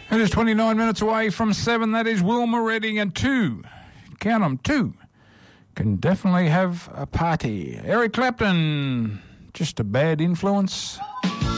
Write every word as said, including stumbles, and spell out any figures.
It is twenty-nine minutes away from seven. That is Wilma Redding, and two, count them, two, can definitely have a party. Eric Clapton, just a bad influence.